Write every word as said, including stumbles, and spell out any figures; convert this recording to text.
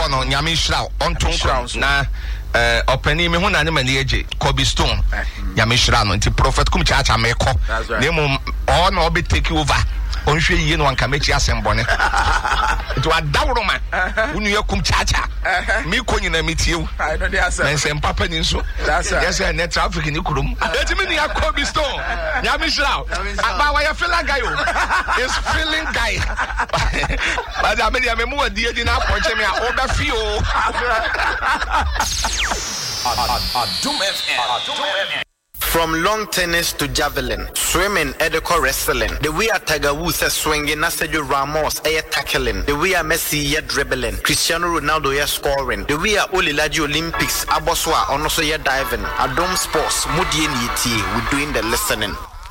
kɔ no nyame hyira on ton kɔ na eh opani me ho na ne mani eje Kobe Stone nyame hyira no nti prophet kum chacha me kɔ na mo all na obi take over on hwe yie no anka mechi asembone to adawro ma unu yakum chacha me ko nyina metie I know the answer men sem papa ni so yes na traffic ni kurum eti me ni Kobe Stone nyame hyira aba wa ya feel guy o is feeling guy but I mean me mo adi adi na approach me a oba fi o Adum F M. From long tennis to javelin, swimming, edico wrestling. The way a Tiger Woods is swinging, Sergio Ramos is tackling. The way a Messi is dribbling, Cristiano Ronaldo is scoring. The way a Olilaji Olympics, Aboswa, and also diving. Adom Sports, Mudi and Yeti, we're doing the listening.